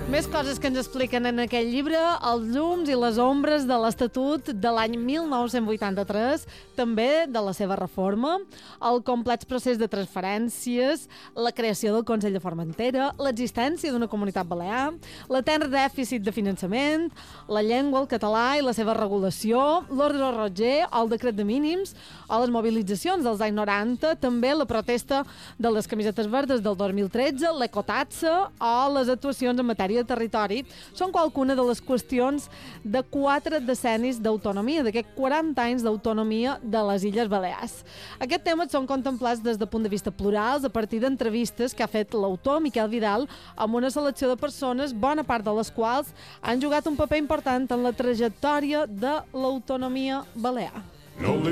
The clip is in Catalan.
Més coses que ens expliquen en aquell llibre, els llums i les ombres de l'Estatut de l'any 1983, també de la seva reforma, el complex procés de transferències, la creació del Consell de Formentera, l'existència d'una comunitat balear, l'etern dèficit de finançament, la llengua, el català i la seva regulació, l'ordre Roger, el decret de mínims, o les mobilitzacions dels anys 90, també la protesta de les camisetes verdes del 2013, l'ecotatxa o les actuacions en matèria de territori són qualcuna de les qüestions de 4 decennis d'autonomia, d'aquests 40 anys d'autonomia de les Illes Balears. Aquests temes són contemplats des del punt de vista plurals a partir d'entrevistes que ha fet l'autor Miquel Vidal amb una selecció de persones, bona part de les quals han jugat un paper important en la trajectòria de l'autonomia balear.